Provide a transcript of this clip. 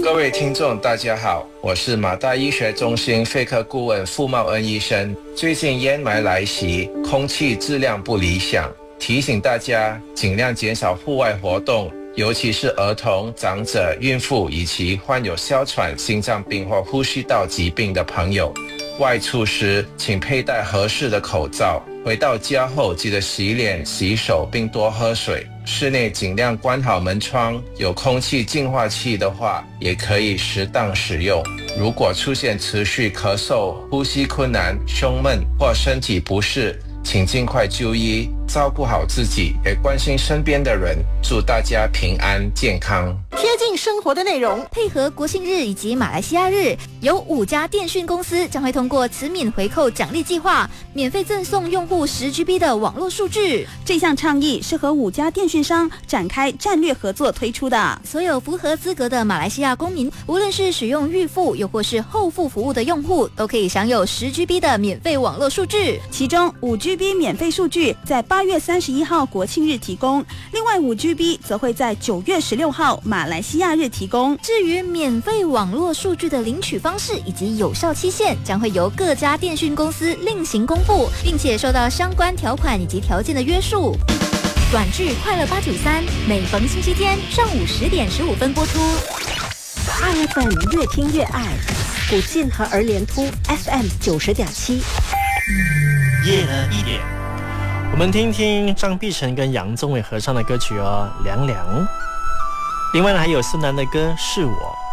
各位听众大家好，我是马大医学中心肺科顾问傅茂恩医生。最近烟霾来袭，空气质量不理想，提醒大家尽量减少户外活动，尤其是儿童、长者、孕妇以及患有哮喘、心脏病或呼吸道疾病的朋友。外出时请佩戴合适的口罩，回到家后记得洗脸、洗手并多喝水。室内尽量关好门窗，有空气净化器的话也可以适当使用。如果出现持续咳嗽、呼吸困难、胸闷或身体不适，请尽快就医，照顾好自己，也关心身边的人。祝大家平安健康。 贴近生活的内容， 配合国庆日以及马来西亚日，有5家电讯公司将会通过慈敏回扣奖励计划，免费赠送用户10GB 的网络数据。 这项倡议是和5家电讯商展开战略合作推出的。 所有符合资格的马来西亚公民，无论是使用预付又或是后付服务的用户，都可以享有10GB 的免费网络数据。 其中5GB 免费数据在8月31号国庆日提供，另外5GB 则会在9月16号马来西亚日提供。 至于免费网络数据的领取方式以及有效期限，将会由各家电讯公司另行公布，并且受到相关条款以及条件的约束。短剧《快乐893》每逢星期天上午10点15分播出。 2月份越听越爱，古晋和儿联突 FM 90.7。 夜了一点，我们听听张碧晨跟杨宗纬合唱的歌曲哦，《凉凉》。另外呢，还有孙楠的歌《是我》。